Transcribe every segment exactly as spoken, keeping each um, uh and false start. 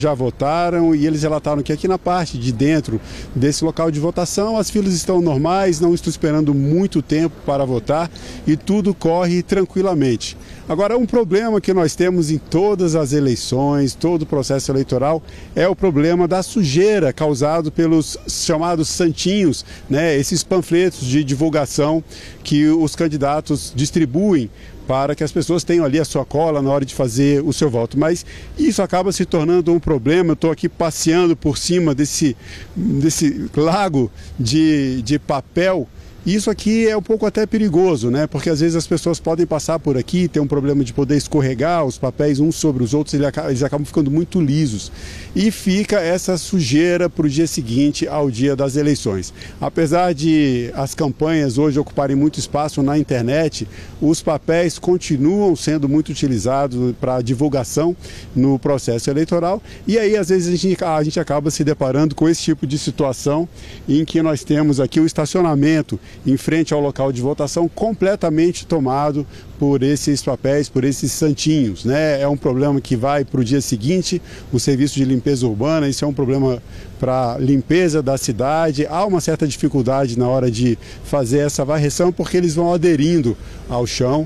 já votaram e eles relataram que aqui na parte de dentro desse local de votação as filas estão normais, não estou esperando muito tempo para votar e tudo corre tranquilamente. Agora, um problema que nós temos em todas as eleições, todo o processo eleitoral, é o problema da sujeira causado pelos chamados santinhos, né? Esses panfletos de divulgação que os candidatos distribuem para que as pessoas tenham ali a sua cola na hora de fazer o seu voto. Mas isso acaba se tornando um problema. Eu estou aqui passeando por cima desse, desse lago de, de papel. Isso aqui é um pouco até perigoso, né? Porque às vezes as pessoas podem passar por aqui, ter um problema de poder escorregar os papéis uns sobre os outros, eles acabam ficando muito lisos. E fica essa sujeira para o dia seguinte ao dia das eleições. Apesar de as campanhas hoje ocuparem muito espaço na internet, os papéis continuam sendo muito utilizados para divulgação no processo eleitoral. E aí, às vezes, a gente, a gente acaba se deparando com esse tipo de situação em que nós temos aqui o estacionamento em frente ao local de votação completamente tomado por esses papéis, por esses santinhos, né? É um problema que vai para o dia seguinte, o serviço de limpeza urbana, isso é um problema para limpeza da cidade. Há uma certa dificuldade na hora de fazer essa varreção porque eles vão aderindo ao chão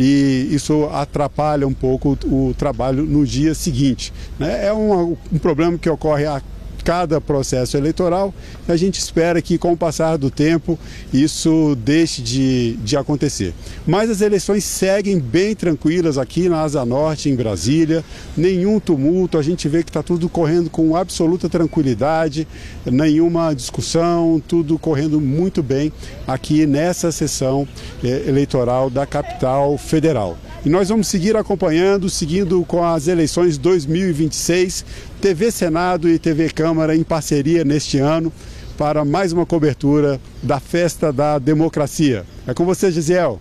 e isso atrapalha um pouco o, o trabalho no dia seguinte, né? É um, um problema que ocorre a cada processo eleitoral. A gente espera que com o passar do tempo isso deixe de, de acontecer. Mas as eleições seguem bem tranquilas aqui na Asa Norte, em Brasília, nenhum tumulto, a gente vê que está tudo correndo com absoluta tranquilidade, nenhuma discussão, tudo correndo muito bem aqui nessa sessão eh, eleitoral da capital federal. E nós vamos seguir acompanhando, seguindo com as eleições dois mil e vinte e seis, T V Senado e T V Câmara em parceria neste ano para mais uma cobertura da Festa da Democracia. É com você, Gisele.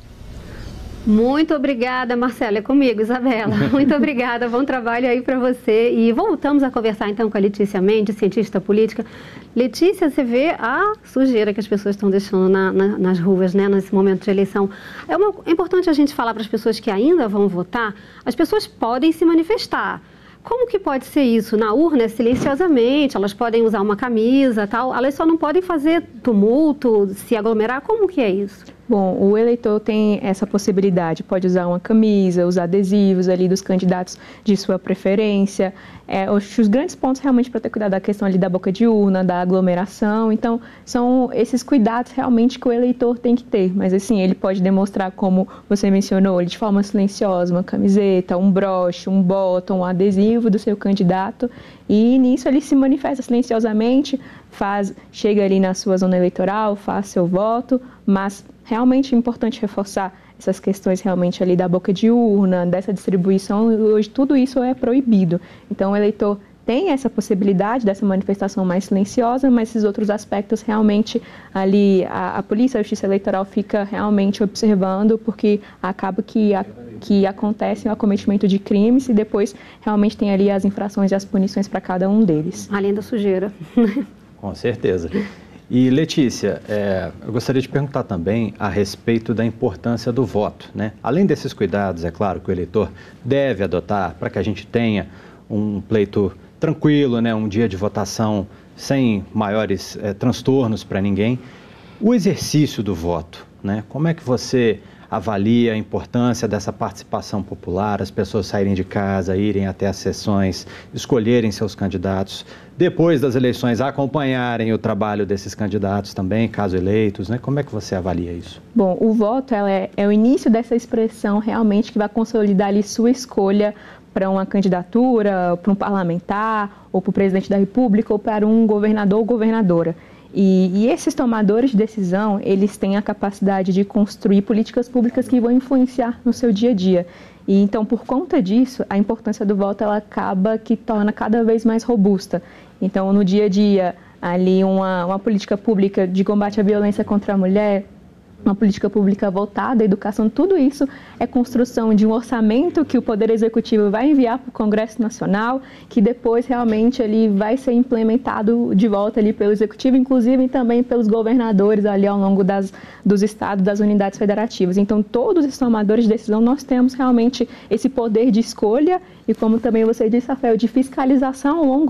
Muito obrigada, Marcelo. É comigo, Isabela. Muito obrigada, bom trabalho aí para você. E voltamos a conversar então com a Letícia Mendes, cientista política. Letícia, você vê a sujeira que as pessoas estão deixando na, na, nas ruas, né, nesse momento de eleição. É, uma, é importante a gente falar para as pessoas que ainda vão votar, as pessoas podem se manifestar. Como que pode ser isso? Na urna, silenciosamente, elas podem usar uma camisa, tal, elas só não podem fazer tumulto, se aglomerar. Como que é isso? Bom, o eleitor tem essa possibilidade, pode usar uma camisa, usar adesivos ali dos candidatos de sua preferência. É, os, os grandes pontos realmente para ter cuidado da questão ali da boca de urna, da aglomeração. Então, são esses cuidados realmente que o eleitor tem que ter. Mas assim, ele pode demonstrar, como você mencionou, de forma silenciosa, uma camiseta, um broche, um bottom, um adesivo do seu candidato. E nisso ele se manifesta silenciosamente, faz, chega ali na sua zona eleitoral, faz seu voto, mas realmente é importante reforçar essas questões realmente ali da boca de urna, dessa distribuição. Hoje tudo isso é proibido. Então o eleitor tem essa possibilidade dessa manifestação mais silenciosa, mas esses outros aspectos realmente ali a, a polícia, a justiça eleitoral fica realmente observando, porque acaba que, a, que acontece o acometimento de crimes e depois realmente tem ali as infrações e as punições para cada um deles. Além da sujeira. Com certeza. E Letícia, é, eu gostaria de perguntar também a respeito da importância do voto, né? Além desses cuidados, é claro, que o eleitor deve adotar para que a gente tenha um pleito tranquilo, né? Um dia de votação sem maiores é, transtornos para ninguém. O exercício do voto, né? Como é que você avalia a importância dessa participação popular, as pessoas saírem de casa, irem até as sessões, escolherem seus candidatos, depois das eleições acompanharem o trabalho desses candidatos também, caso eleitos, né? Como é que você avalia isso? Bom, o voto ela é, é o início dessa expressão realmente que vai consolidar ali sua escolha para uma candidatura, para um parlamentar, ou para o presidente da República, ou para um governador ou governadora. E, e esses tomadores de decisão, eles têm a capacidade de construir políticas públicas que vão influenciar no seu dia a dia. E então, por conta disso, a importância do voto ela acaba que torna cada vez mais robusta. Então, no dia a dia, ali uma, uma política pública de combate à violência contra a mulher, uma política pública voltada à educação, tudo isso é construção de um orçamento que o Poder Executivo vai enviar para o Congresso Nacional, que depois realmente ele vai ser implementado de volta ali pelo Executivo, inclusive também pelos governadores ali ao longo das, dos estados, das unidades federativas. Então, todos os tomadores de decisão, nós temos realmente esse poder de escolha e, como também você disse, Rafael, de fiscalização ao longo